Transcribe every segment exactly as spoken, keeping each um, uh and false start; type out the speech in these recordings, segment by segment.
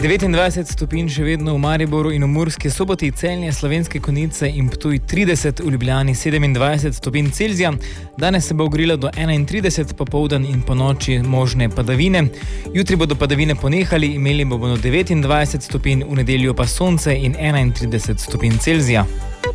devetindvajset stopinj še vedno v Mariboru in v Murski Soboti, Celje, Slovenske Konjice in Ptuj trideset, v Ljubljani sedemindvajset stopinj Celzija. Danes se bo ogrelo do enaintrideset, popoldan in ponoči možne padavine. Jutri bodo padavine ponehali, imeli bomo devetindvajset stopinj, v nedeljo pa sonce in enaintrideset stopinj Celzija.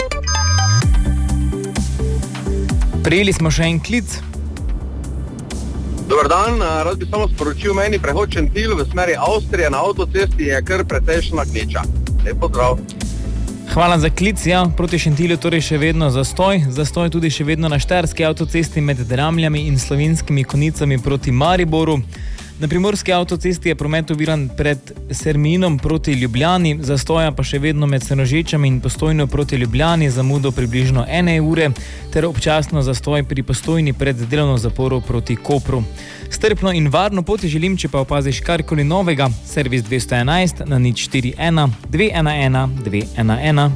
Prejeli smo še en klic. Dobar dan, rad bi samo sporočil meni, prehod Šentilj v smeri Avstrije na avtocesti je kar precejšnja gneča. Lep pozdrav. Hvala za klic, ja, proti Šentilju torej še vedno zastoj. Zastoj tudi še vedno na štajerski avtocesti med Dramljami in Slovenskimi Konjicami proti Mariboru. Na primorski avtocesti je promet oviran pred Serminom proti Ljubljani, zastoja pa še vedno med Senožečami in Postojno proti Ljubljani, zamudo približno ene ure, ter občasno zastoj pri Postojni pred delovno zaporo proti Kopru. Strpno in varno poti želim, če pa opaziš karkoli novega, servis dvesto enajst na nič štiri ena dve ena ena dve ena ena.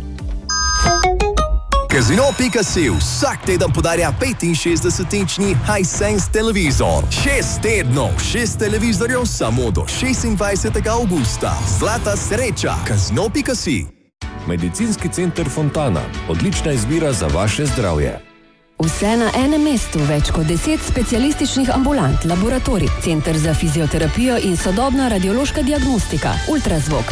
Casino pika si vsak teden podarja petinšestdesetinčni Hisense televizor. Šest tednov, šest televizorjev samo do šestindvajsetega avgusta. Zlata sreča. Casino pika si. Medicinski center Fontana. Odlična izbira za vaše zdravje. Vse na enem mestu, več kot deset specialističnih ambulant, laboratorij, center za fizioterapijo in sodobna radiološka diagnostika, ultrazvok,